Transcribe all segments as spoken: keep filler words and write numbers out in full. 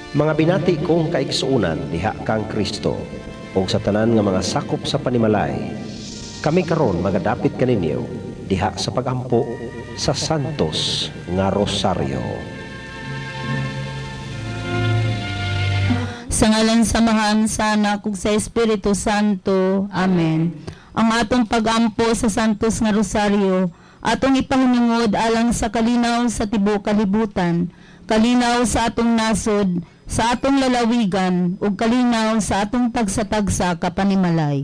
Mga binati kong kaiksuunan diha kang Kristo ug sa tanan nga mga sakop sa panimalay. Kami karon magadapit kaninyo diha sa pagampo sa Santos nga Rosaryo. Sa ngalan samahan sa Anak ug sa Espiritu Santo. Amen. Ang atong pagampo sa Santos nga Rosaryo atong ipahinungod alang sa kalinaw sa tibuok kalibutan, kalinaw sa atong nasod, sa atong lalawigan, ug kalinaw sa atong tagsa-tagsa kapanimalay.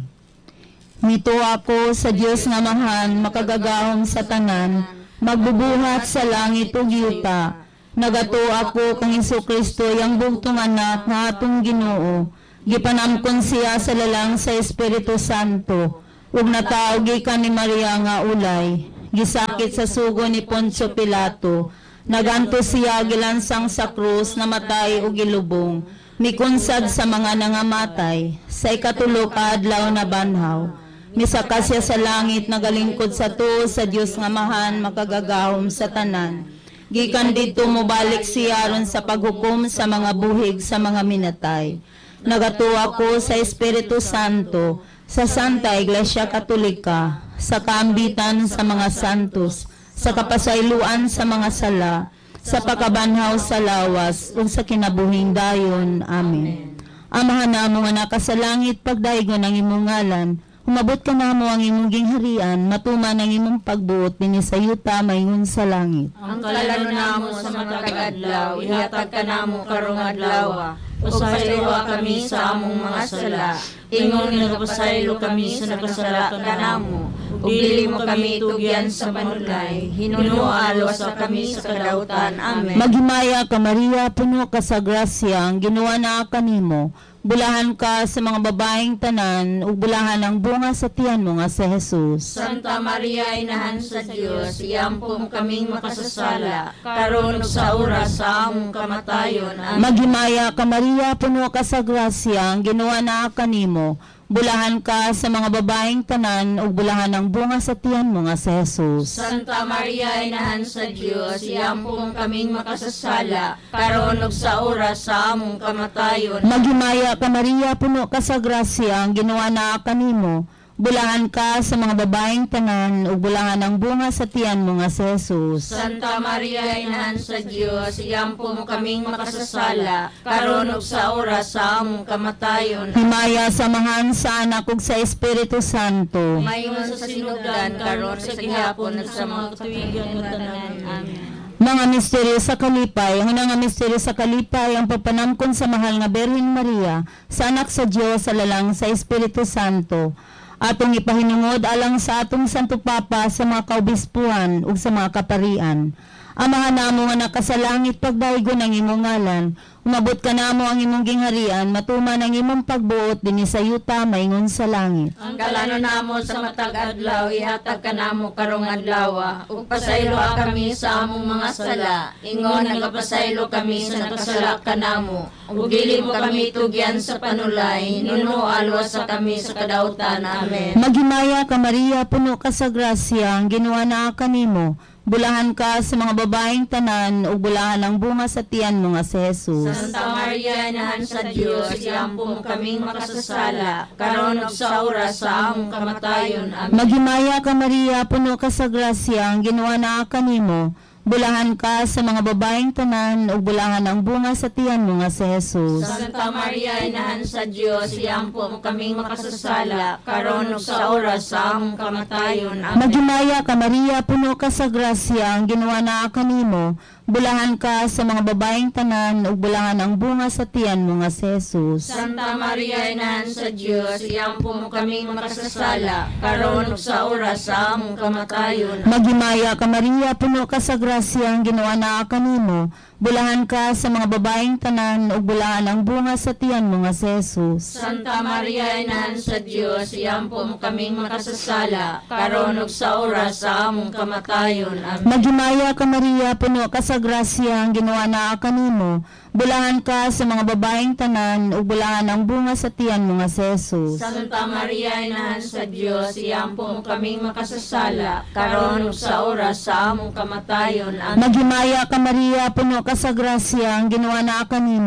Mito ako sa Dios nga mahan, makagagahom sa tanan, magbubuhat sa langit ug yuta. Nagato ako kang Jesu-Kristo, yang bugtong anak nga atong Ginoo. Gipanamkon siya sa lalang sa Espiritu Santo, ug nataog gikan ni Maria nga ulay. Gisakit sa sugo ni Poncio Pilato. Naganto siya gilansang sa krus, namatay ug gilubong. Mikunsad sa mga nangamatay, sa ikatulo ka adlaw na banhaw. Misaka siya sa langit, nagalingkod sa tuo sa Dios nga mahan, makagagahom sa tanan. Gikan dito mobalik siya ron sa paghukom sa mga buhig sa mga minatay. Nagatuwa ko sa Espiritu Santo, sa Santa Iglesia Katolika, sa kaambitan sa mga santos, sa kapasayloan sa mga sala, sa pagkabanhaw sa lawas, ug sa kinabuhing dayon. Amen. Amahan namo nga nakasalangit, pagdaygon ang imong ngalan, umabot ka namo ang imong gingharian, matuman ang imong pagbuot dinhi sa yuta maingon sa langit. Ang kalano namo sa matag adlaw, ihatag ka namo karong adlaw. Usaylo kami sa among mga sala, ingon nga nagapasaylo kami sa nakasala ka namo. Dili mo kami tugyan sa panulay, hinunualo sa kami sa kadautan. Amen. Maghimaya ka Maria, puno ka sa grasya, ang ginawa na kanimo. Bulahan ka sa mga babaeng tanan, ug bulahan ang bunga sa tiyan mo nga si Jesus. Santa Maria, Inahan sa Dios, iampo mo kaming makasasala, karon ug sa oras sa among kamatayon. Amen. Maghimaya ka Maria, puno ka sa grasya, ang ginawa na kanimo. Bulahan ka sa mga babaeng tanan, ug bulahan ang bunga sa tiyan mo nga si Jesus. Santa Maria, Inahan sa Dios, iampo mo kaming makasasala, karon ug sa oras sa among kamatayon. Maghimaya ka Maria, puno ka sa grasya, ang ginawa na kanimo. Bulahan ka sa mga babaeng tanan, ug bulahan ang bunga sa tiyan mo nga si Jesus. Santa Maria, Inahan sa Dios, iampo mo kaming makasasala, karon ug sa oras sa among kamatayon. Himaya samahan sa Anak ug sa Espiritu Santo. Mayon sa sinugdan, karon sa gihapon ug sa mga tuigan nga tanan. Amen. Mga misteryo sa kalipay, ang mga misteryo sa kalipay, ang pagpanamkon sa mahal nga Birhen Maria, sa anak sa Dios, sa lalang sa Espiritu Santo. Atong ipahinungod alang sa atong Santo Papa, sa mga kaobispuhan ug sa mga kaparian. Amahan namo nga nakasalangit, pagdaygon ang imong ngalan, umabot ka namo ang imong gingharian, matuman ang imong pagbuot dinhi sa yuta maingon sa langit. Ang kalano namo sa matag adlaw, ihatag ka namo karong adlaw, ug pasaylo kami sa among mga sala, ingon nagapasaylo kami sa nakasala ka namo. Ug dili mo kami tugyan sa panulay, hinunualo sa kami sa kadautan. Amen. Maghimaya ka Maria, puno ka sa grasya, ang ginawa na kanimo. Bulahan ka sa mga babaeng tanan, ug bulahan ang bunga sa tiyan mo nga si Jesus. Santa Maria, Inahan sa Dios, iampo mo kaming makasasala, karon ug sa oras sa among kamatayon. Amen. Maghimaya ka Maria, puno ka sa grasya, ang ginawa na kanimo. Bulahan ka sa mga babaeng tanan, ug bulahan ang bunga sa tiyan mo nga si Jesus. Santa Maria, Inahan sa Dios, iampo mo kaming makasasala, karon ug sa oras sa among kamatayon. Amen. Maghimaya ka Maria, puno ka sa grasya, ang ginawa na kanimo. Bulahan ka sa mga babaeng tanan, ug bulahan ang bunga sa tiyan mo nga si Jesus. Santa Maria, Inahan sa Dios, iampo mo kaming makasasala, karon ug sa oras sa among kamatayon. Maghimaya ka Maria, puno ka sa grasya, ang ginawa na kanimo. Bulahan ka sa mga babaeng tanan, ug bulahan ang bunga sa tiyan mo nga si Jesus. Santa Maria, Inahan sa Dios, iampo mo kaming makasasala, karon ug sa oras sa among kamatayon. Amen. Maghimaya ka Maria, puno ka sa grasya, ang ginawa na kanimo. Bulahan ka sa mga babaeng tanan, ug bulahan ang bunga sa tiyan mo nga si Jesus. Santa Maria, Inahan sa Dios, iampo mo kaming makasasala, karon ug sa oras sa among kamatayon. Amen. Maghimaya ka Maria, puno ka sa grasya, ang ginawa na kanimo.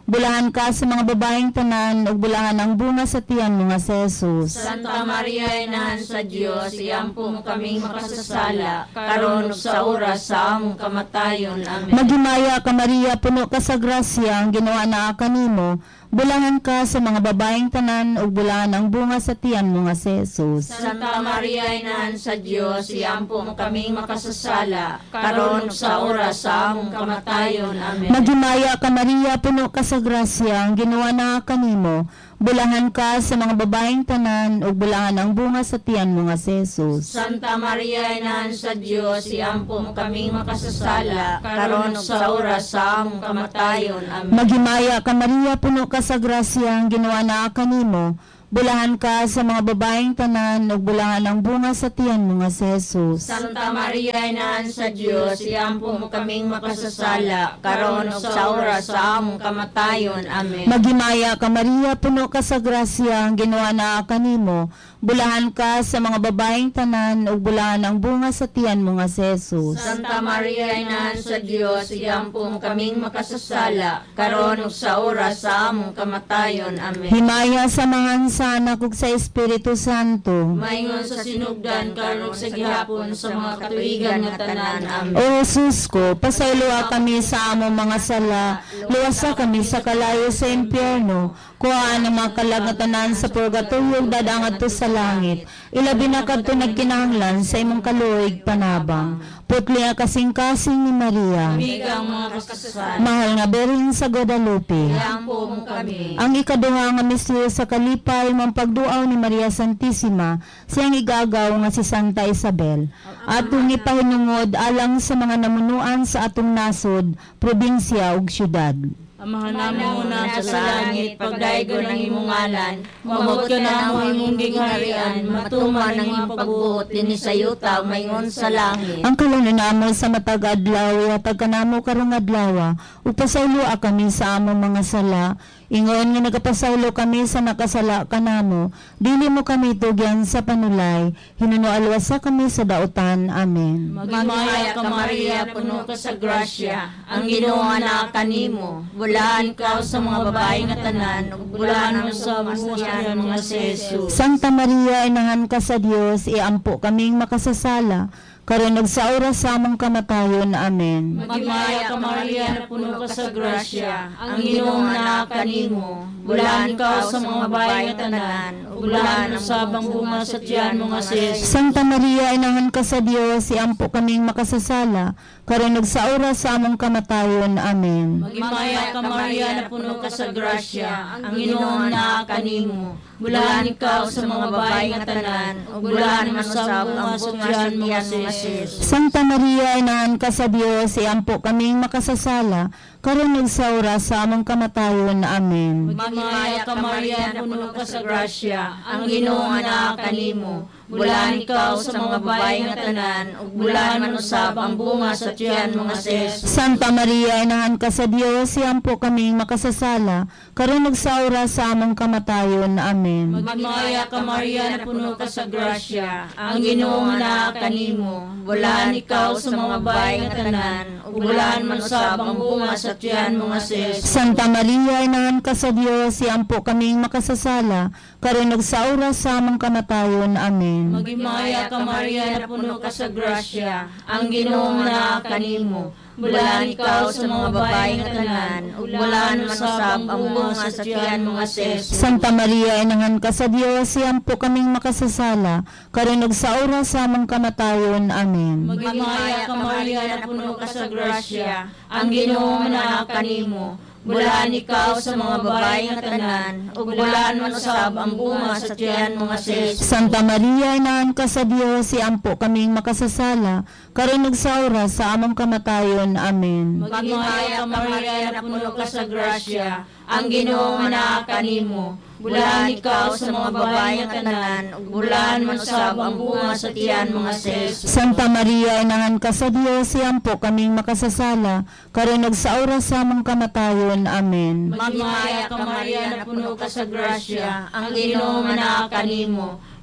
Bulahan ka sa mga babaeng tanan, ug bulahan ang bunga sa tiyan mo nga si Jesus. Santa Maria, Inahan sa Dios, iampo mo kaming makasasala, karon ug sa oras sa among kamatayon. Amen. Maghimaya ka Maria, puno ka sa grasya, ang Ginoo naa kanimo. Bulahan ka sa mga babaeng tanan, ug bulahan ang bunga sa tiyan mo nga si Jesus. Santa Maria, Inahan sa Dios, iampo mo kaming makasasala, karon ug sa oras sa among kamatayon. Amen. Maghimaya ka Maria, puno ka sa grasya, ang Ginoo naa kanimo. Bulahan ka sa mga babaeng tanan, ug bulahan ang bunga sa tiyan mo nga si Jesus. Santa Maria, Inahan sa Dios, iampo mo kaming makasasala, karon ug sa oras sa among kamatayon. Amen. Maghimaya ka Maria, puno ka sa grasya, ang Ginoo naa kanimo. Bulahan ka sa mga babaeng tanan, ug bulahan ang bunga sa tiyan mo nga si Jesus. Santa Maria, Inahan sa Dios, iampo mo kaming makasasala, karon ug sa oras sa among kamatayon. Amen. Maghimaya ka Maria, puno ka sa grasya, ang Ginoo naa kanimo. Bulahan ka sa mga babaeng tanan, ug bulahan ang bunga sa tiyan mo nga si Jesus. Santa Maria, Inahan sa Dios, iampo mo kaming makasasala, karon ug sa oras sa among kamatayon. Amen. Himaya sa mga sana kug sa Espiritu Santo. Maingon sa sinugdan, karon ug sa gihapon sa mga katuigan nga tanan. Amen. O Jesus ko, pasayloa kami sa among mga sala, luwasa kami sa kalayo sa impyerno, kuhaan ang mga kalagatanan sa purgatorio, dadangat to sa langit. Ilabi na kadto nagkinahanglan sa imong kaluoy panabang. Putli nga kasing-kasing ni Maria, Bigang mga kasasan, mahal nga Birhen sa Guadalupe. iampo mo kami. Ang ikaduha nga misteryo sa kalipay, mang pagduaw ni Maria Santissima, siyang igagaw nga si Santa Isabel. Atong ipahinungod alang sa mga namunuan sa atong nasod, probinsya ug syudad. Amahan namo na sa langit, pagdaygon ng imong ngalan, mamot ka na mo imong gingharian, matuman ang imong pagbuot dinhi sa yuta, maingon sa langit. Ang kalununamo sa matag adlaw, hatag kanamo karong adlaw, upasaylo kami sa among mga sala. Ingon nga nagapasaylo kami sa nakasala kanamo, dili mo kami tugyan sa panulay, hinunualwasa kami sa dautan. Amen. Maghimaya ka Maria, puno ka sa grasya, ang Ginoo naa kanimo. Bulahan ka sa mga babae nga tanan, ug bulahan mo sa buhayan mga si Jesus. Santa Maria, inahan ka sa Dios, iampo kaming makasasala, karon ug sa oras sa among kamatayon. Amen. Maghimaya ka Maria, na puno ka sa grasya, ang Ginoo naa kanimo. Bulahan ka sa mga babae nga tanan, ug bulahan mo sa bunga sa tiyan mo nga si Jesus. Santa Maria, inahan ka sa Dios, iampo kaming makasasala, karon ug sa oras sa among kamatayon. Amen. Maghimaya ka Maria, na puno ka sa grasya, ang Ginoo naa kanimo. Bulahan ikaw sa mga babae nga tanan, ug bulahan mo sa bunga sa tiyan mo nga si Jesus. Santa Maria, inahan ka sa Dios, iampo kaming makasasala, karon ug sa oras sa among kamatayon. Amen. Maghimaya ka Maria, na puno ka sa grasya, ang Ginoo naa kanimo. Bulahan ikaw sa mga babae nga tanan, ug bulahan mo sa ang bunga sa tiyan mo nga si Jesus. Santa Maria, inahan ka sa Dios, iampo kaming makasasala, karon ug sa oras sa among kamatayon. Amen. Maghimaya ka Maria, na puno ka sa grasya, ang Ginoo naa kanimo. Bulahan ikaw sa mga babae nga tanan, ug bulahan mo sa ang bunga sa tiyan mo nga si Jesus. Santa Maria, inahan ka sa Dios, iampo kaming makasasala, karon ug sa oras sa among kamatayon. Amen. Maghimaya ka Maria, na puno ka sa grasya, ang Ginoo naa kanimo. Bulahan ikaw sa mga babae nga tanan, ug bulahan mo sa ang bunga sa tiyan mo nga si Jesus. Santa Maria, inahan ka sa Dios, iampo kaming makasasala, karon ug sa oras sa among kamatayon. Amen. Maghimaya ka Maria, na puno ka sa grasya, ang Ginoo naa kanimo. Bulahan ikaw sa mga babae nga tanan, ug bulahan mo sa ang bunga sa tiyan mo nga si Jesus. Santa Maria, inahan ka sa Dios, iampo kaming makasasala, karon ug sa oras sa among kamatayon. Amen. Maghimaya ka Maria, na puno ka sa grasya, ang Ginoo naa kanimo. Bulahan ikaw sa mga babae nga tanan, ug bulahan mo sa ang bunga sa tiyan mo nga si Jesus. Santa Maria, inahan ka sa Dios, iampo kaming makasasala, karon ug sa oras sa among kamatayon. Amen. Maghimaya ka Maria, na puno ka sa grasya, ang Ginoo naa kanimo.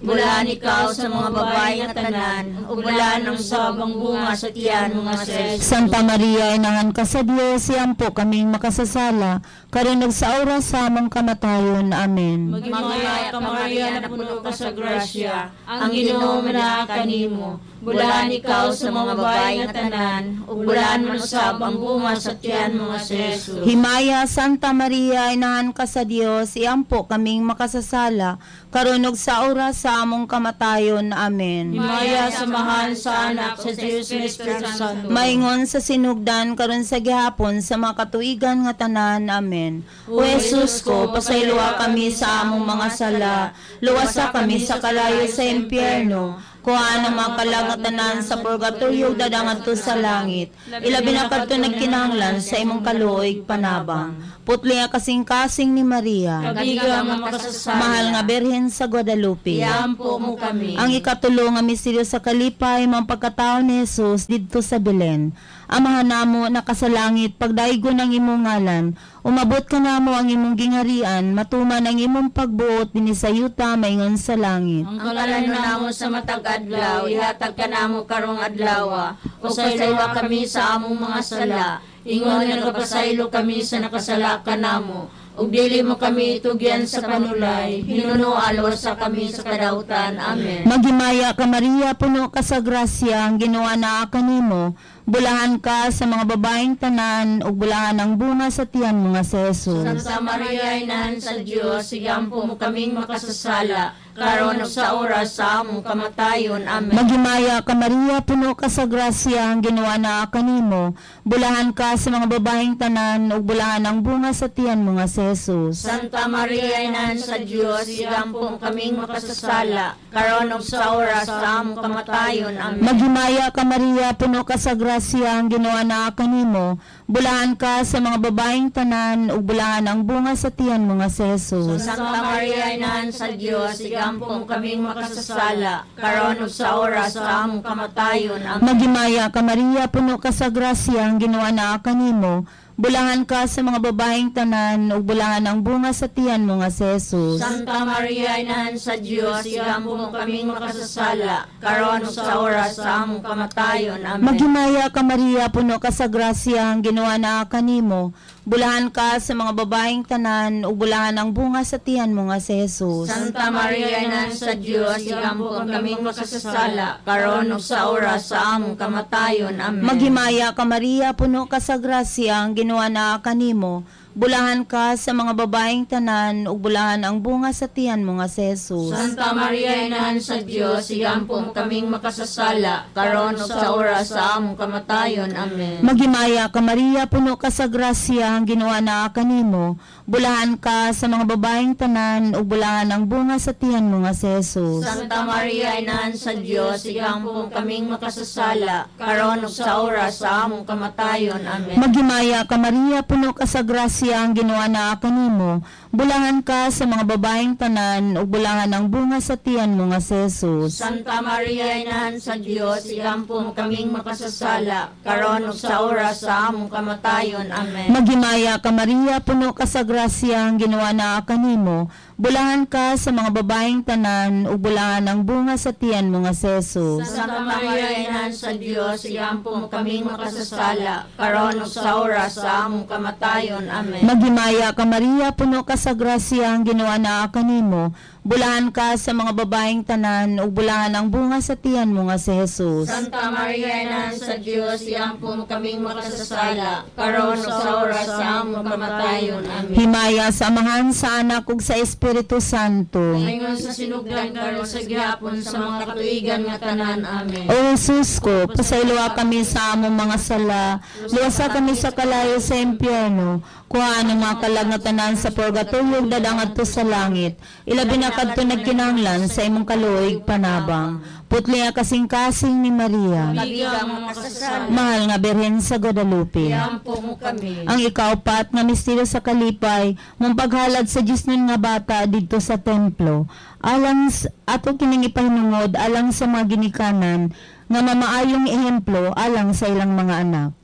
Bulan ikaw sa mga babae nga tanan, ug bulan ang sabang bunga sa tiyan mga Jesus. Santa Maria, inahan ka sa Dios, siyampo kaming makasasala, karon ug sa oras sa among kamatayon. Amen. Magmaya ka Maria, na puno ka sa grasya, ang Ginoo na kanimo. Bulan ikaw sa mga babae nga tanan, ug bulan man usab ang bunga sa tiyan mga Jesus. Himaya, Santa Maria, inahan ka sa Dios, siyampo kaming makasasala, karon ug sa oras sa among kamatayon. Amen. Himaya sa mahal sa anak sa Diyos ni Espiritu Santo. Maingon sa sinugdan karon sa gihapon sa mga katuigan nga tanan. Amen. O Jesus ko, pasayloa kami sa among mga sala, luwasa kami sa kalayo sa impyerno, kuhaan ang mga kalangatanan sa purgatorio dadangat to sa langit. Ilabi na kadto nagkinahanglan sa imong kaluoy panabang. Putli nga kasing-kasing ni Maria, Kabiga nga makasasala. mahal nga Birhen sa Guadalupe. Iampo mo kami. Ang ikatulo nga misteryo sa kalipay, mga pagkatao ni Jesus didto sa Belen. Amahan namo nakasalangit, pagdaigo ng imong ngalan, umabot ka namo ang imong gingarian, matuman ang imong pagbuot dinhi sa yuta maingon sa langit. Ang kalan namo sa matag adlaw, ihatag ka namo karong adlaw. Pasaylo kami sa among mga sala. Ingon nga nagapasaylo kami sa nakasala ka namo. Ug dili mo kami itugyan sa panulay, hinunualo sa kami sa kadautan. Amen. Maghimaya ka Maria, puno ka sa grasya, ang Ginoo naa kanimo. Bulahan ka sa mga babaeng tanan, ug bulahan ang bunga sa tiyan mga si Jesus. Santa Maria, inahan sa Dios, sigampo mo kaming makasasala, karon ug sa oras sa among kamatayon. Amen. Maghimaya ka Maria, puno ka sa grasya, ang Ginoo naa kanimo. Bulahan ka sa mga babaeng tanan, ug bulahan ang bunga sa tiyan mga si Jesus. Santa Maria, inahan sa Dios, sigampo mo kaming makasasala, karon ug sa oras sa among kamatayon. Amen. Maghimaya ka Maria, puno ka sa grasya, ang Ginoo naa kanimo. Bulahan ka sa mga babaeng tanan, ug bulahan ang bunga sa tiyan mga si Jesus. Santa Maria, inahan sa Dios, sigampo mo kaming makasasala, karon ug sa oras sa among kamatayon. Amen. Maghimaya ka Maria, puno ka sa grasya, ang Ginoo naa kanimo. Bulahan ka sa mga babaeng tanan, ug bulahan ang bunga sa tiyan mo nga si Jesus. Santa Maria, inahan sa Dios, sigampo mo kaming makasasala, karon ug sa oras sa among kamatayon. Amen. Maghimaya ka Maria, puno ka sa grasya, ang Ginoo naa kanimo. Bulahan ka sa mga babaeng tanan, ug bulahan ang bunga sa tiyan mo nga si Jesus. Santa Maria, inahan sa Dios, sigampo mo kaming makasasala, karon ug sa oras sa among kamatayon. Amen. Maghimaya ka Maria, puno ka sa grasya, ang Ginoo naa kanimo. Bulahan ka sa mga babaeng tanan, ug bulahan ang bunga sa tiyan mo nga si Jesus. Santa Maria, inahan sa Dios, sigampo mo kaming makasasala, karon ug sa oras sa among kamatayon. Amen. Maghimaya ka Maria, puno ka sa grasya, ang Ginoo naa kanimo. Bulahan ka sa mga babaeng tanan, ug bulahan ang bunga sa tiyan mo nga si Jesus. Santa Maria, inahan sa Dios, sigampo mo kaming makasasala, karon ug sa oras sa among kamatayon. Amen. Maghimaya ka Maria, puno ka sa grasya, ang Ginoo naa kanimo. Bulahan ka sa mga babaeng tanan, ug bulahan ang bunga sa tiyan mo nga si Jesus. Santa Maria, inahan sa Dios, sigampo mo kaming makasasala, karon ug sa oras sa among kamatayon. Amen. Maghimaya ka Maria, puno ka sa grasya, ang Ginoo naa kanimo. Bulahan ka sa mga babaeng tanan, ug bulahan ang bunga sa tiyan mo nga si Jesus. Santa Maria, inahan sa Dios, sigampo mo kaming makasasala, karon ug sa oras sa among kamatayon. Amen. Maghimaya ka Maria, puno ka sa grasya, ang Ginoo naa kanimo. Bulahan ka sa mga babaeng tanan, ug bulahan ang bunga sa tiyan mo nga si Jesus. Santa Maria, inahan sa Dios, sigampo mo kaming makasasala, karon ug sa oras sa among kamatayon. Amen. Himaya sa Amahan, sa Anak, ug sa Espiritu Santo. Ngayon sa sinugdan karon sa gihapon sa mga katuigan nga tanan. Amen. O Jesus ko, pasayloa kami sa among mga sala, luwasa kami sa kalayo sa impyerno, kuhaan ang mga kalangatanan sa purgatorio, dadangat to sa langit. Ilabi na kadto nagkinahanglan sa imong kaluoy panabang. Putli nga kasing-kasing ni Maria, Kabiga mo makasasala, mahal nga Birhen sa Guadalupe. iampo mo kami. Ang ikaapat nga misteryo sa kalipay, mong paghalad sa Diyos nun nga bata dito sa templo. Alang s- ato kining ipahinungod alang sa mga ginikanan nga mamaayong ehemplo alang sa ilang mga anak.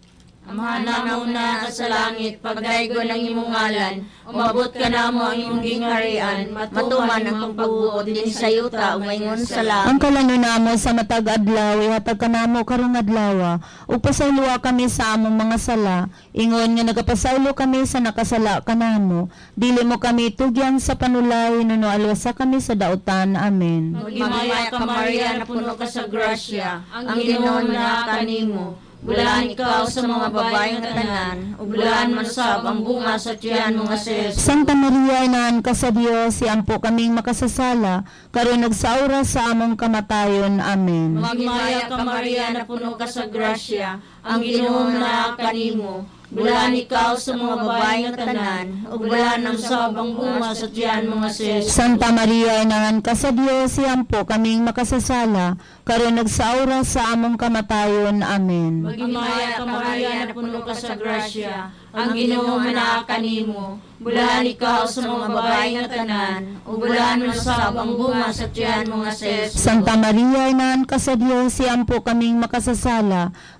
Amhana muna ka sa langit, pagdaygo ng imong ngalan, umabot ka na mo ang imong gingharian, matuman ang pagbuot din sa yuta, umaingon sa langit. Ang kalano namo sa matag adlaw, ihatag ka namo karong adlaw, ug pasayloa kami sa among mga sala, ingon nga nagapasaylo kami sa nakasala kanamo, dili mo kami tugyang sa panulay, nuno alwasa kami sa dautan. Amen. Magimaya ka Maria, na puno ka sa grasya, ang Ginoo na kanimo. Bulan ikaw sa mga babae nga tanan, ug bulan man sab ang bunga sa tiyan mga sis. Santa Maria, inaan ka sa Dios, siampo kaming makasasala, karon nagsaura sa among kamatayon. Amen. Magimaya ka Maria, na puno ka sa grasya, ang Ginoo na kanimo. Bulan ikaw sa mga babae nga tanan, ug bulan ang sab ang bunga sa tiyan mga sis. Santa Maria, inaan ka sa Dios, siampo kaming makasasala, karon nagsaura sa among kamatayon. Amen. Magimaya ka Maria, na puno ka sa grasya, ang Ginoo na kanimo. Bulan ikaw sa mga babae nga tanan, ug bulan man sab ang bunga sa tiyan mga sis. Santa Maria, inaan ka sa Dios, siampo kaming makasasala,